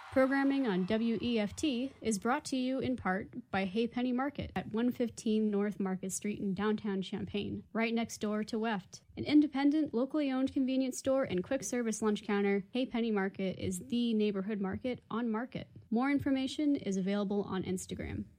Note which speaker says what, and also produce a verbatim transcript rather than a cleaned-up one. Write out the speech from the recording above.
Speaker 1: Programming on W E F T is brought to you in part by Hey Penny Market at one fifteen North Market Street in downtown Champaign, right next door to W E F T. An independent, locally owned convenience store and quick service lunch counter, Hey Penny Market is the neighborhood market on Market. More information is available on Instagram.